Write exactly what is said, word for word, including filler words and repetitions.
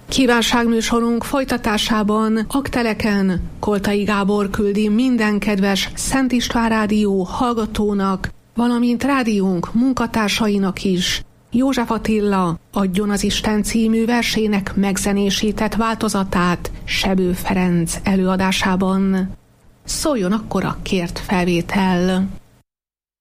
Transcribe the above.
Kívánságműsorunk folytatásában Akteleken Koltai Gábor küldi minden kedves Szent István Rádió hallgatónak, valamint rádiónk munkatársainak is József Attila Adjon az Isten című versének megzenésített változatát Sebő Ferenc előadásában. Szóljon akkor a kért felvétel!